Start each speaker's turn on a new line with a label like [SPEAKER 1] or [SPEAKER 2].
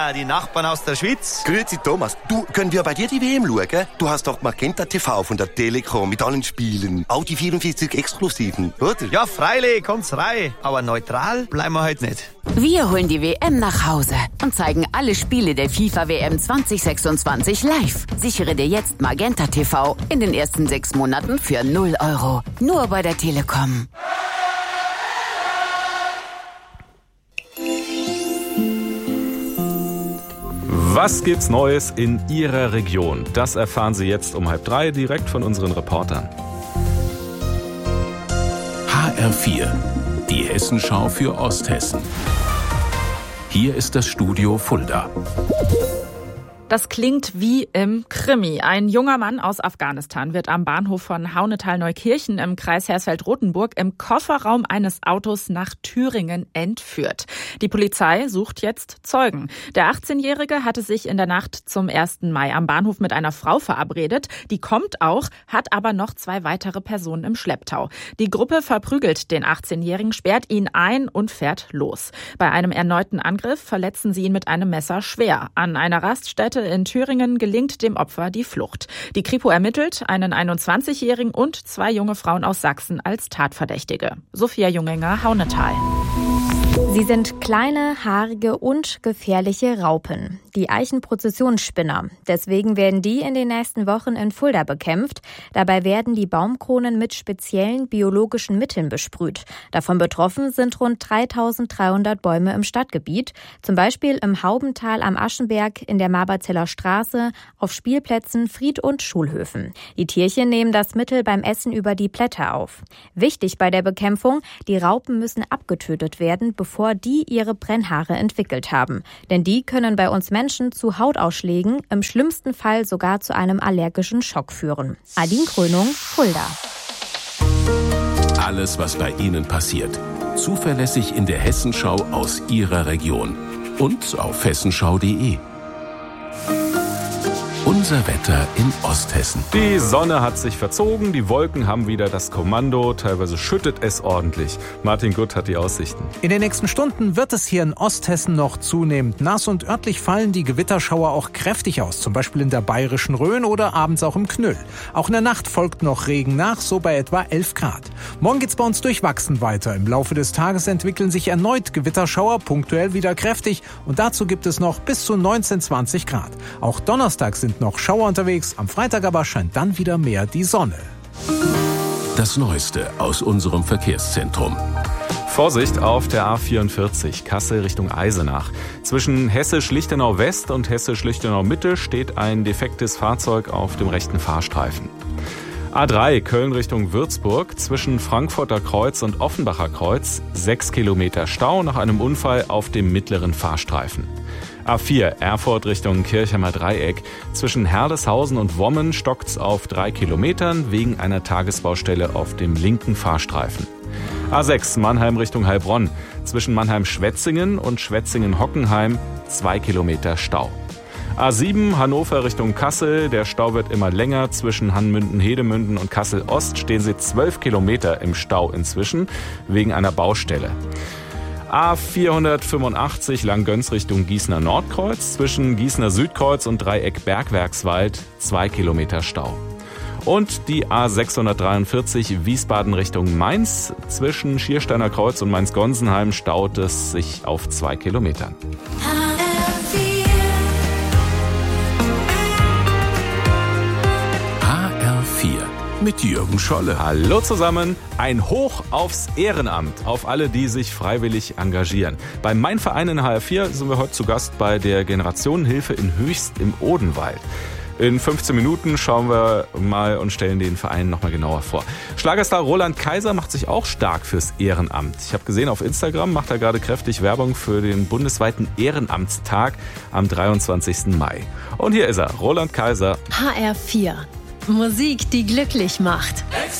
[SPEAKER 1] die Nachbarn aus der Schweiz.
[SPEAKER 2] Grüezi Thomas, du, können wir bei dir die WM schauen? Du hast doch Magenta TV von der Telekom mit allen Spielen. Auch die 44 Exklusiven, oder?
[SPEAKER 1] Ja, freilich, kommt's rein. Aber neutral bleiben wir halt nicht.
[SPEAKER 3] Wir holen die WM nach Hause und zeigen alle Spiele der FIFA-WM 2026 live. Sichere dir jetzt Magenta TV in den ersten 6 Monaten für 0 €. Nur bei der Telekom.
[SPEAKER 4] Was gibt's Neues in Ihrer Region? Das erfahren Sie jetzt um 2:30 direkt von unseren Reportern.
[SPEAKER 5] HR4, die Hessenschau für Osthessen. Hier ist das Studio Fulda.
[SPEAKER 6] Das klingt wie im Krimi. Ein junger Mann aus Afghanistan wird am Bahnhof von Haunetal-Neukirchen im Kreis Hersfeld-Rotenburg im Kofferraum eines Autos nach Thüringen entführt. Die Polizei sucht jetzt Zeugen. Der 18-Jährige hatte sich in der Nacht zum 1. Mai am Bahnhof mit einer Frau verabredet. Die kommt auch, hat aber noch 2 weitere Personen im Schlepptau. Die Gruppe verprügelt den 18-Jährigen, sperrt ihn ein und fährt los. Bei einem erneuten Angriff verletzen sie ihn mit einem Messer schwer. An einer Raststätte in Thüringen gelingt dem Opfer die Flucht. Die Kripo ermittelt einen 21-Jährigen und 2 junge Frauen aus Sachsen als Tatverdächtige. Sophia Junginger, Haunetal.
[SPEAKER 7] Sie sind kleine, haarige und gefährliche Raupen, die Eichenprozessionsspinner. Deswegen werden die in den nächsten Wochen in Fulda bekämpft. Dabei werden die Baumkronen mit speziellen biologischen Mitteln besprüht. Davon betroffen sind rund 3.300 Bäume im Stadtgebiet, zum Beispiel im Haubental am Aschenberg, in der Marberzeller Straße, auf Spielplätzen, Fried- und Schulhöfen. Die Tierchen nehmen das Mittel beim Essen über die Blätter auf. Wichtig bei der Bekämpfung, die Raupen müssen abgetötet werden, bevor die ihre Brennhaare entwickelt haben. Denn die können bei uns Menschen zu Hautausschlägen, im schlimmsten Fall sogar zu einem allergischen Schock führen. Adin Krönung, Fulda.
[SPEAKER 5] Alles, was bei Ihnen passiert. Zuverlässig in der Hessenschau aus Ihrer Region. Und auf hessenschau.de. Unser Wetter in Osthessen.
[SPEAKER 4] Die Sonne hat sich verzogen, die Wolken haben wieder das Kommando, teilweise schüttet es ordentlich. Martin Gutt hat die Aussichten.
[SPEAKER 8] In den nächsten Stunden wird es hier in Osthessen noch zunehmend nass und örtlich fallen die Gewitterschauer auch kräftig aus, zum Beispiel in der bayerischen Rhön oder abends auch im Knüll. Auch in der Nacht folgt noch Regen nach, so bei etwa 11 Grad. Morgen geht's bei uns durchwachsen weiter. Im Laufe des Tages entwickeln sich erneut Gewitterschauer, punktuell wieder kräftig und dazu gibt es noch bis zu 19-20 Grad. Auch Donnerstag sind noch Schauer unterwegs, am Freitag aber scheint dann wieder mehr die Sonne.
[SPEAKER 5] Das Neueste aus unserem Verkehrszentrum.
[SPEAKER 4] Vorsicht auf der A44, Kassel Richtung Eisenach. Zwischen Hessisch-Lichtenau West und Hessisch-Lichtenau Mitte steht ein defektes Fahrzeug auf dem rechten Fahrstreifen. A3 Köln Richtung Würzburg, zwischen Frankfurter Kreuz und Offenbacher Kreuz, 6 Kilometer Stau nach einem Unfall auf dem mittleren Fahrstreifen. A4 Erfurt Richtung Kirchheimer Dreieck, zwischen Herdeshausen und Wommen stockt's auf 3 Kilometern wegen einer Tagesbaustelle auf dem linken Fahrstreifen. A6 Mannheim Richtung Heilbronn, zwischen Mannheim-Schwetzingen und Schwetzingen-Hockenheim 2 Kilometer Stau. A7 Hannover Richtung Kassel, der Stau wird immer länger. Zwischen Hanmünden-Hedemünden und Kassel-Ost stehen sie 12 Kilometer im Stau inzwischen, wegen einer Baustelle. A485 Langgöns Richtung Gießener Nordkreuz, zwischen Gießener Südkreuz und Dreieck Bergwerkswald 2 Kilometer Stau. Und die A643 Wiesbaden Richtung Mainz, zwischen Schiersteiner Kreuz und Mainz-Gonsenheim staut es sich auf 2 Kilometern.
[SPEAKER 5] Mit Jürgen Scholle.
[SPEAKER 4] Hallo zusammen, ein Hoch aufs Ehrenamt, auf alle, die sich freiwillig engagieren. Bei Mein Verein in HR4 sind wir heute zu Gast bei der Generationenhilfe in Höchst im Odenwald. In 15 Minuten schauen wir mal und stellen den Verein nochmal genauer vor. Schlagerstar Roland Kaiser macht sich auch stark fürs Ehrenamt. Ich habe gesehen, auf Instagram macht er gerade kräftig Werbung für den bundesweiten Ehrenamtstag am 23. Mai. Und hier ist er, Roland Kaiser.
[SPEAKER 9] HR4. Musik, die glücklich macht.